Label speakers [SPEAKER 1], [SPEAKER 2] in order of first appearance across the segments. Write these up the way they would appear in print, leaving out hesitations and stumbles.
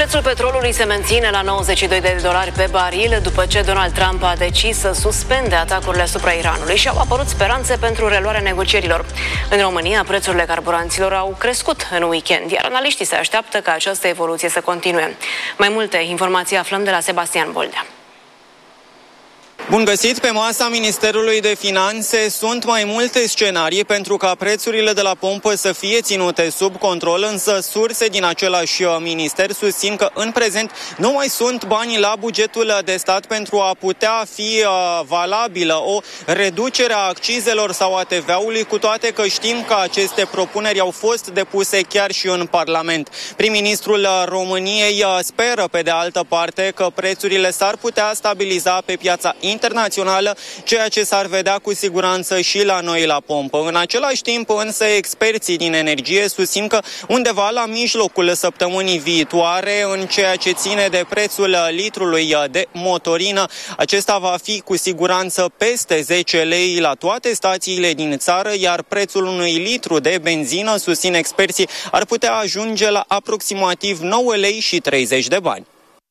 [SPEAKER 1] Prețul petrolului se menține la $92 pe baril după ce Donald Trump a decis să suspende atacurile asupra Iranului și au apărut speranțe pentru reluarea negocierilor. În România, prețurile carburanților au crescut în weekend, iar analiștii se așteaptă ca această evoluție să continue. Mai multe informații aflăm de la Sebastian Boldea.
[SPEAKER 2] Bun găsit! Pe masa Ministerului de Finanțe sunt mai multe scenarii pentru ca prețurile de la pompă să fie ținute sub control, însă surse din același minister susțin că în prezent nu mai sunt bani la bugetul de stat pentru a putea fi valabilă o reducere a accizelor sau a TVA-ului, cu toate că știm că aceste propuneri au fost depuse chiar și în Parlament. Prim-ministrul României speră, pe de altă parte, că prețurile s-ar putea stabiliza pe piața internațională, ceea ce s-ar vedea cu siguranță și la noi la pompă. În același timp, însă, experții din energie susțin că undeva la mijlocul săptămânii viitoare, în ceea ce ține de prețul litrului de motorină, acesta va fi cu siguranță peste 10 lei la toate stațiile din țară, iar prețul unui litru de benzină, susțin experții, ar putea ajunge la aproximativ 9 lei și 30 de bani.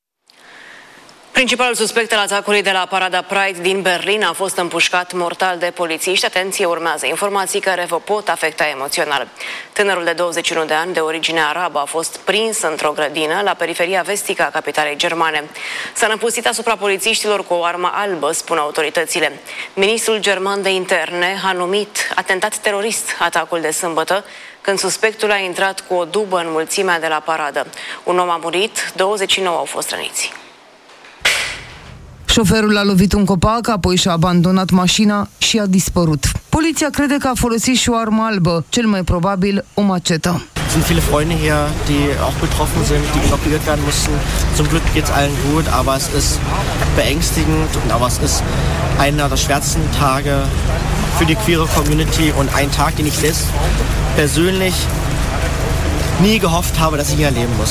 [SPEAKER 1] Principalul suspect al atacului de la Parada Pride din Berlin a fost împușcat mortal de polițiști. Atenție, urmează informații care vă pot afecta emoțional. Tânărul de 21 de ani, de origine arabă, a fost prins într-o grădină la periferia vestică a capitalei germane. S-a năpustit asupra polițiștilor cu o armă albă, spun autoritățile. Ministrul german de interne a numit atentat terorist atacul de sâmbătă, când suspectul a intrat cu o dubă în mulțimea de la paradă. Un om a murit, 29 au fost răniți.
[SPEAKER 3] Șoferul a lovit un copac, apoi și-a abandonat mașina și a dispărut. Poliția crede că a folosit și o armă albă, cel mai probabil o macetă.
[SPEAKER 4] Sunt viele Freunde hier, die auch betroffen sind, die evakuiert werden mussten. Zum Glück geht's allen gut, aber es ist beängstigend, aber es ist einer der schwersten Tage für die queere Community und ein Tag, den ich selbst persönlich nie gehofft habe, dass ich ihn erleben muss.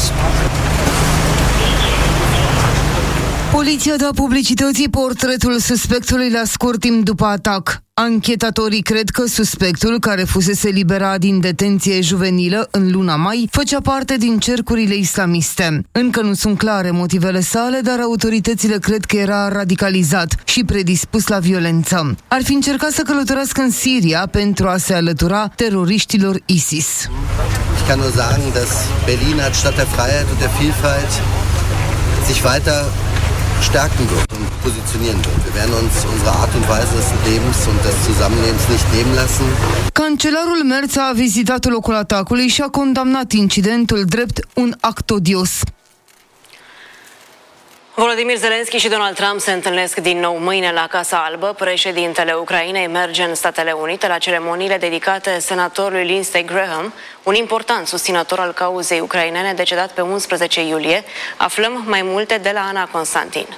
[SPEAKER 3] Poliția dă publicității portretul suspectului la scurt timp după atac. Anchetatorii cred că suspectul, care fusese eliberat din detenție juvenilă în luna mai, făcea parte din cercurile islamiste. Încă nu sunt clare motivele sale, dar autoritățile cred că era radicalizat și predispus la violență. Ar fi încercat să călătorească în Siria pentru a se alătura teroriștilor ISIS.
[SPEAKER 5] Ich kann nur sagen, dass Berlin als Stadt der Freiheit und der Vielfalt sich weiter stärken wird und positionieren wird. Wir werden uns unsere Art und Weise des Lebens und des Zusammenlebens nicht nehmen lassen.
[SPEAKER 3] Cancelarul Merz a vizitat locul atacului și a condamnat incidentul drept un act odios.
[SPEAKER 1] Volodymyr Zelensky și Donald Trump se întâlnesc din nou mâine la Casa Albă. Președintele Ucrainei merge în Statele Unite la ceremoniile dedicate senatorului Lindsey Graham, un important susținător al cauzei ucrainene decedat pe 11 iulie. Aflăm mai multe de la Ana Constantin.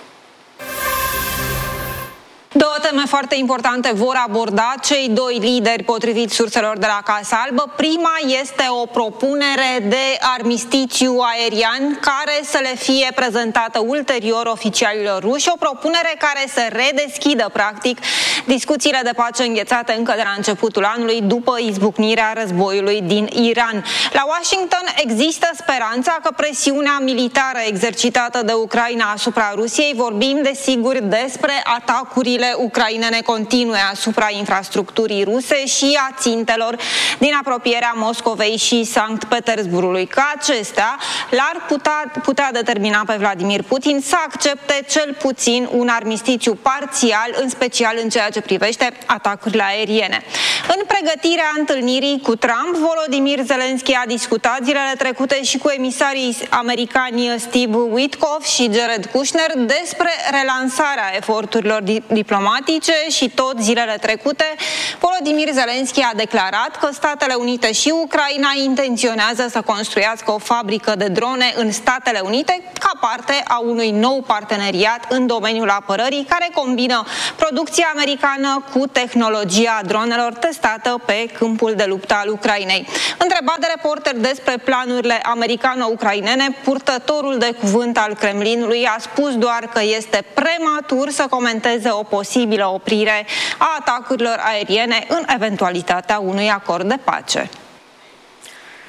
[SPEAKER 6] Două teme foarte importante vor aborda cei doi lideri, potrivit surselor de la Casa Albă. Prima este o propunere de armistițiu aerian care să le fie prezentată ulterior oficialilor ruși, o propunere care să redeschidă, practic, discuțiile de pace înghețate încă de la începutul anului, după izbucnirea războiului din Iran. La Washington există speranța că presiunea militară exercitată de Ucraina asupra Rusiei, vorbim desigur despre atacurile ucrainene continue asupra infrastructurii ruse și a țintelor din apropierea Moscovei și Sankt Petersburgului, că acestea l-ar putea determina pe Vladimir Putin să accepte cel puțin un armistițiu parțial, în special în ceea ce privește atacurile aeriene. În pregătirea întâlnirii cu Trump, Volodymyr Zelensky a discutat zilele trecute și cu emisarii americani Steve Witkoff și Jared Kushner despre relansarea eforturilor diplomatice și tot zilele trecute Volodymyr Zelensky a declarat că Statele Unite și Ucraina intenționează să construiască o fabrică de drone în Statele Unite ca parte a unui nou parteneriat în domeniul apărării care combină producția americană cu tehnologia dronelor testată pe câmpul de luptă al Ucrainei. Întrebat de reporter despre planurile americano-ucrainene, purtătorul de cuvânt al Kremlinului a spus doar că este prematur să comenteze o posibilă oprire a atacurilor aeriene în eventualitatea unui acord de pace.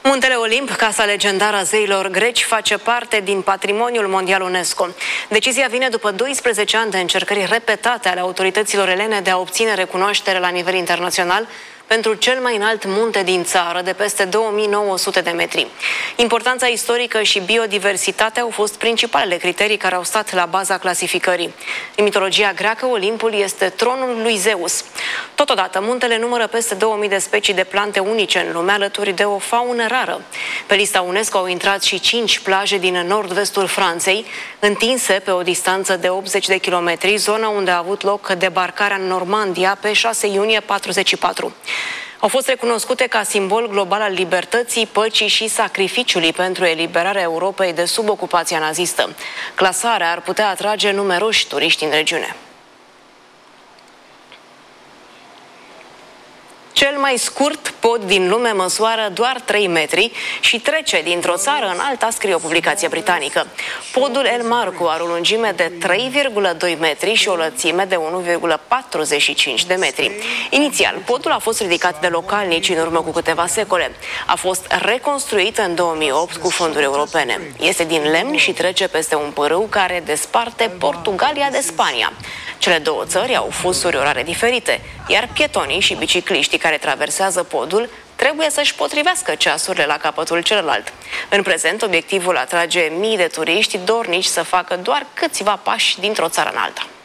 [SPEAKER 1] Muntele Olimp, casa legendară a zeilor greci, face parte din Patrimoniul Mondial UNESCO. Decizia vine după 12 ani de încercări repetate ale autorităților elene de a obține recunoaștere la nivel internațional pentru cel mai înalt munte din țară, de peste 2900 de metri. Importanța istorică și biodiversitatea au fost principalele criterii care au stat la baza clasificării. În mitologia greacă, Olimpul este tronul lui Zeus. Totodată, muntele numără peste 2000 de specii de plante unice în lume, alături de o faună rară. Pe lista UNESCO au intrat și 5 plaje din nord-vestul Franței, întinse pe o distanță de 80 de kilometri, zona unde a avut loc debarcarea în Normandia pe 6 iunie 1944. Au fost recunoscute ca simbol global al libertății, păcii și sacrificiului pentru eliberarea Europei de sub ocupația nazistă. Clasarea ar putea atrage numeroși turiști în regiune. Cel mai scurt pod din lume măsoară doar 3 metri și trece dintr-o țară în alta, scrie o publicație britanică. Podul El Marco are o lungime de 3,2 metri și o lățime de 1,45 de metri. Inițial, podul a fost ridicat de localnici în urmă cu câteva secole. A fost reconstruit în 2008 cu fonduri europene. Este din lemn și trece peste un pârâu care desparte Portugalia de Spania. Cele două țări au fusuri orare diferite, iar pietonii și bicicliștii care traversează podul trebuie să-și potrivească ceasurile la capătul celălalt. În prezent, obiectivul atrage mii de turiști dornici să facă doar câțiva pași dintr-o țară în alta.